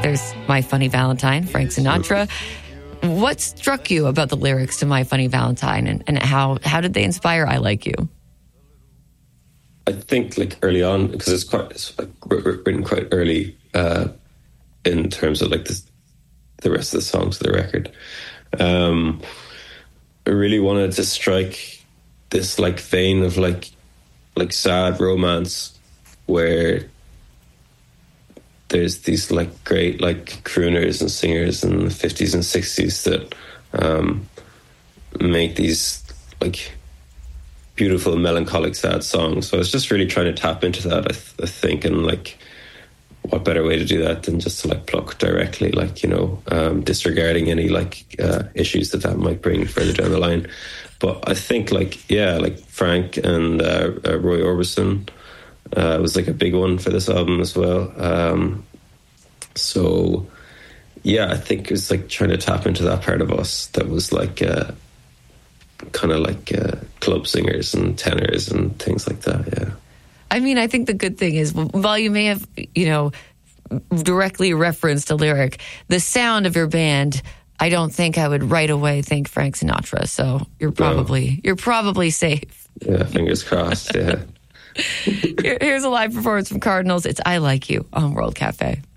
There's My Funny Valentine, Frank Sinatra. What struck you about the lyrics to My Funny Valentine, and how did they inspire I Like You? I think like early on, because it's written quite early in terms of like the rest of the songs of the record. I really wanted to strike this like vein of like sad romance where there's these like great like crooners and singers in the 50s and 60s that make these like beautiful melancholic sad songs. So I was just really trying to tap into that, I think, and like what better way to do that than just to like pluck directly, like, you know, disregarding any like issues that might bring further down the line. But I think like, yeah, like Frank and Roy Orbison was like a big one for this album as well. So yeah, I think it was like trying to tap into that part of us that was like kind of like club singers and tenors and things like that. Yeah. I mean, I think the good thing is, while you may have, you know, directly referenced a lyric, the sound of your band, I don't think I would right away think Frank Sinatra. So you're probably safe. Yeah, fingers crossed. Yeah. Here's a live performance from Cardinals. It's I Like You on World Cafe.